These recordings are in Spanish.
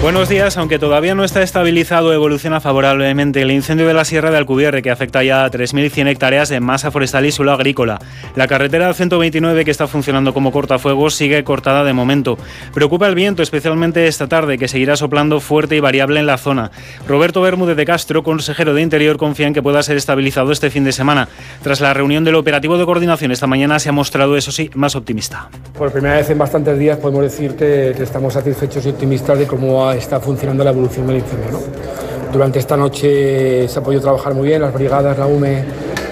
Buenos días. Aunque todavía no está estabilizado, evoluciona favorablemente el incendio de la Sierra de Alcubierre, que afecta ya a 3.100 hectáreas de masa forestal y suelo agrícola. La carretera 129, que está funcionando como cortafuegos, sigue cortada de momento. Preocupa el viento, especialmente esta tarde, que seguirá soplando fuerte y variable en la zona. Roberto Bermúdez de Castro, consejero de Interior, confía en que pueda ser estabilizado este fin de semana. Tras la reunión del operativo de coordinación esta mañana, se ha mostrado, eso sí, más optimista. Por primera vez en bastantes días podemos decir que estamos satisfechos y optimistas de cómo está funcionando la evolución del incendio, ¿no? Durante esta noche se ha podido trabajar muy bien, las brigadas, la UME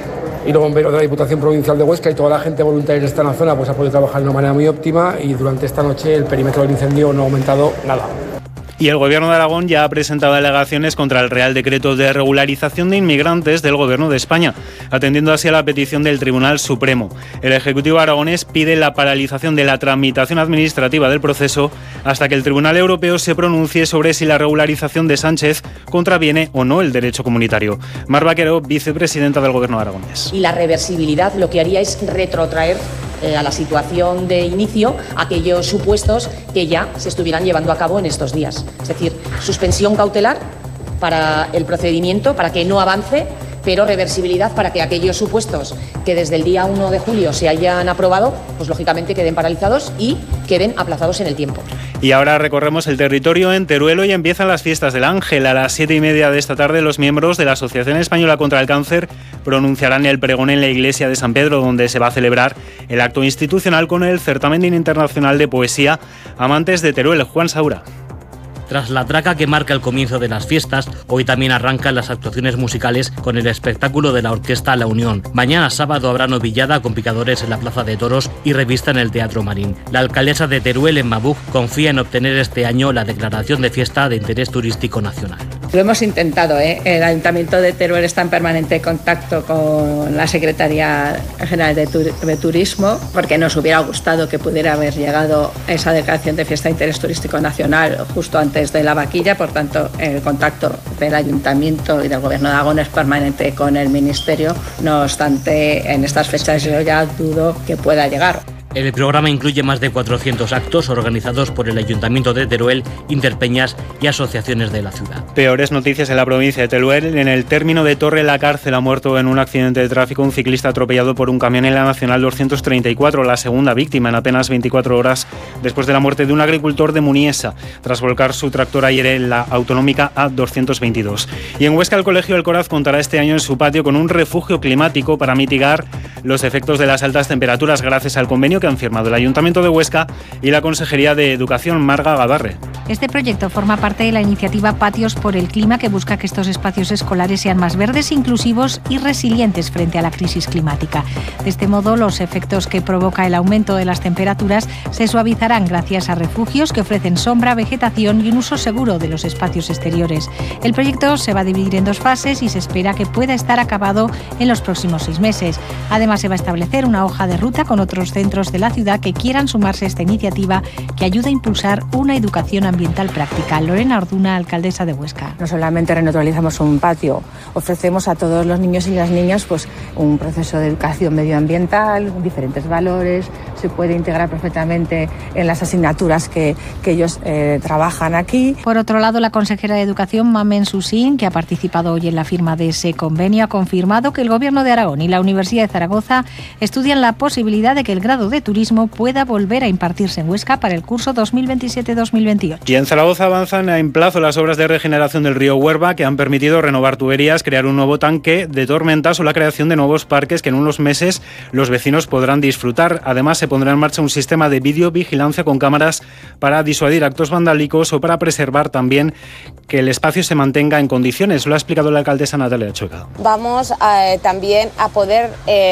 y los bomberos de la Diputación Provincial de Huesca y toda la gente voluntaria que está en la zona pues ha podido trabajar de una manera muy óptima, y durante esta noche el perímetro del incendio no ha aumentado nada. Y el Gobierno de Aragón ya ha presentado alegaciones contra el Real Decreto de regularización de inmigrantes del Gobierno de España, atendiendo así a la petición del Tribunal Supremo. El Ejecutivo aragonés pide la paralización de la tramitación administrativa del proceso hasta que el Tribunal Europeo se pronuncie sobre si la regularización de Sánchez contraviene o no el derecho comunitario. Mar Vaquero, vicepresidenta del Gobierno aragonés. Y la reversibilidad lo que haría es retrotraer a la situación de inicio aquellos supuestos que ya se estuvieran llevando a cabo en estos días. Es decir, suspensión cautelar para el procedimiento, para que no avance, pero reversibilidad para que aquellos supuestos que desde el día 1 de julio se hayan aprobado, pues lógicamente queden paralizados y queden aplazados en el tiempo. Y ahora recorremos el territorio en Teruelo y empiezan las fiestas del Ángel. A las 7:30 de esta tarde, los miembros de la Asociación Española contra el Cáncer pronunciarán el pregón en la iglesia de San Pedro, donde se va a celebrar el acto institucional con el certamen internacional de poesía Amantes de Teruel. Juan Saura. Tras la traca que marca el comienzo de las fiestas, hoy también arrancan las actuaciones musicales con el espectáculo de la Orquesta La Unión. Mañana sábado habrá novillada con picadores en la Plaza de Toros y revista en el Teatro Marín. La alcaldesa de Teruel, en Mabuc, confía en obtener este año la declaración de fiesta de interés turístico nacional. Lo hemos intentado, El Ayuntamiento de Teruel está en permanente contacto con la Secretaría General de Turismo, porque nos hubiera gustado que pudiera haber llegado esa declaración de fiesta de interés turístico nacional justo antes de la vaquilla. Por tanto, el contacto del Ayuntamiento y del Gobierno de Aragón es permanente con el Ministerio. No obstante, en estas fechas yo ya dudo que pueda llegar. El programa incluye más de 400 actos organizados por el Ayuntamiento de Teruel, Interpeñas y asociaciones de la ciudad. Peores noticias en la provincia de Teruel. En el término de Torre la Cárcel ha muerto en un accidente de tráfico un ciclista atropellado por un camión en la Nacional 234, la segunda víctima en apenas 24 horas después de la muerte de un agricultor de Muniesa, tras volcar su tractor ayer en la autonómica A222. Y en Huesca, el Colegio El Coraz contará este año en su patio con un refugio climático para mitigar los efectos de las altas temperaturas, gracias al convenio que han firmado el Ayuntamiento de Huesca y la Consejería de Educación. Marga Gabarre. Este proyecto forma parte de la iniciativa Patios por el Clima, que busca que estos espacios escolares sean más verdes, inclusivos y resilientes frente a la crisis climática. De este modo, los efectos que provoca el aumento de las temperaturas se suavizarán gracias a refugios que ofrecen sombra, vegetación y un uso seguro de los espacios exteriores. El proyecto se va a dividir en 2 fases y se espera que pueda estar acabado en los próximos 6 meses. Además, se va a establecer una hoja de ruta con otros centros de la ciudad que quieran sumarse a esta iniciativa, que ayuda a impulsar una educación ambiental práctica. Lorena Orduna, alcaldesa de Huesca. No solamente renaturalizamos un patio, ofrecemos a todos los niños y las niñas pues un proceso de educación medioambiental, diferentes valores, se puede integrar perfectamente en las asignaturas que ellos trabajan aquí. Por otro lado, la consejera de Educación, Mamen Susín, que ha participado hoy en la firma de ese convenio, ha confirmado que el Gobierno de Aragón y la Universidad de Zaragoza estudian la posibilidad de que el grado de turismo pueda volver a impartirse en Huesca para el curso 2027-2028. Y en Zaragoza avanzan en plazo las obras de regeneración del río Huerva, que han permitido renovar tuberías, crear un nuevo tanque de tormentas o la creación de nuevos parques que en unos meses los vecinos podrán disfrutar. Además, se pondrá en marcha un sistema de videovigilancia con cámaras para disuadir actos vandálicos o para preservar también que el espacio se mantenga en condiciones. Lo ha explicado la alcaldesa Natalia Chueca. Vamos también a poder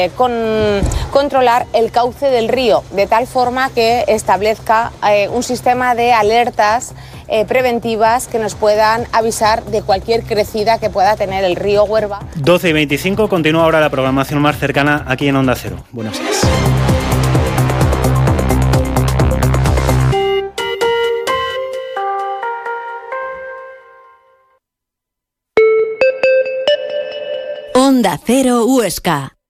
controlar el cauce del río, de tal forma que establezca un sistema de alertas preventivas que nos puedan avisar de cualquier crecida que pueda tener el río Huerva. 12:25, continúa ahora la programación más cercana aquí en Onda Cero. Buenos días. Onda Cero Huesca.